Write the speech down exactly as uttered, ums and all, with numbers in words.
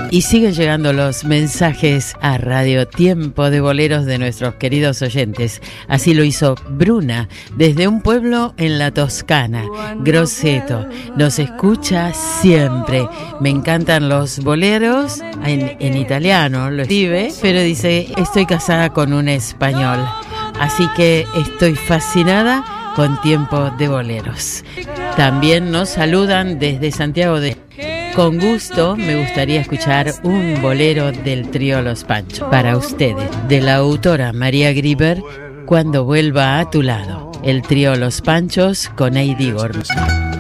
Y siguen llegando los mensajes a Radio Tiempo de Boleros de nuestros queridos oyentes. Así lo hizo Bruna, desde un pueblo en la Toscana, Grosseto. Nos escucha siempre. Me encantan los boleros, en, en italiano lo escribe, pero dice, estoy casada con un español. Así que estoy fascinada con Tiempo de Boleros. También nos saludan desde Santiago de... Con gusto me gustaría escuchar un bolero del trío Los Panchos para ustedes, de la autora María Grieber, Cuando vuelva a tu lado. El trío Los Panchos con Heidi Gorman.